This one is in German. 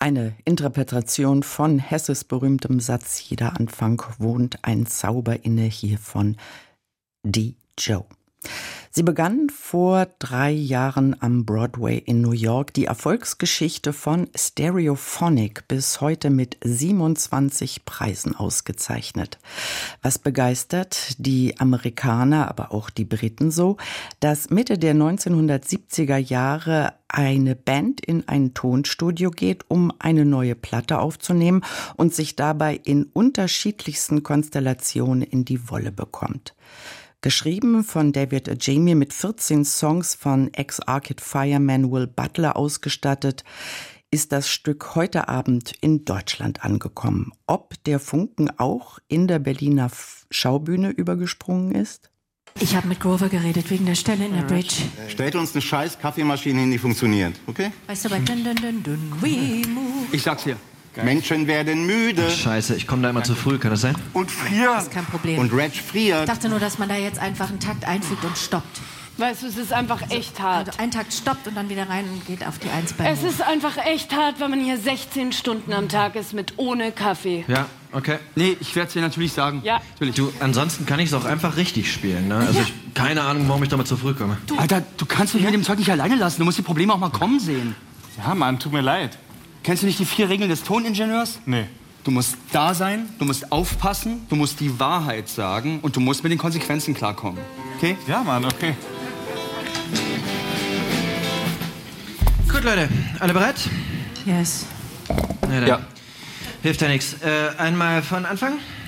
Eine Interpretation von Hesses berühmtem Satz "Jeder Anfang wohnt ein Zauber inne" hier von D. Joe. Sie begann vor 3 Jahren am Broadway in New York, die Erfolgsgeschichte von Stereophonic, bis heute mit 27 Preisen ausgezeichnet. Was begeistert die Amerikaner, aber auch die Briten so, dass Mitte der 1970er Jahre eine Band in ein Tonstudio geht, um eine neue Platte aufzunehmen und sich dabei in unterschiedlichsten Konstellationen in die Wolle bekommt. Geschrieben von David Ajami, mit 14 Songs von Ex-Arcade Fireman Will Butler ausgestattet, ist das Stück heute Abend in Deutschland angekommen. Ob der Funken auch in der Berliner Schaubühne übergesprungen ist? Ich habe mit Grover geredet, wegen der Stelle in der Bridge. Stellt uns eine scheiß Kaffeemaschine hin, die funktioniert, okay? Weißt du, bei dun, dun, dun, dun, we move. Ich sag's dir. Geil. Menschen werden müde. Scheiße, ich komme da immer zu früh, kann das sein? Und frieren. Das ist kein Problem. Und Reg friert. Ich dachte nur, dass man da jetzt einfach einen Takt einfügt und stoppt. Weißt du, es ist einfach echt hart. Also ein Takt stoppt und dann wieder rein und geht auf die 1 bei Es ist einfach echt hart, wenn man hier 16 Stunden am Tag ist mit ohne Kaffee. Ja, okay. Nee, ich werde es dir natürlich sagen. Ja. Natürlich. Du, ansonsten kann ich es auch einfach richtig spielen, ne? Also keine Ahnung, warum ich damit zu früh komme. Alter, du kannst mich mit dem Zeug nicht alleine lassen. Du musst die Probleme auch mal kommen sehen. Ja, Mann, tut mir leid. Kennst du nicht die 4 Regeln des Toningenieurs? Nee. Du musst da sein, du musst aufpassen, du musst die Wahrheit sagen und du musst mit den Konsequenzen klarkommen. Okay? Ja, Mann, okay. Gut, Leute, alle bereit? Yes. Na dann. Ja. Hilft ja nichts. Einmal von Anfang.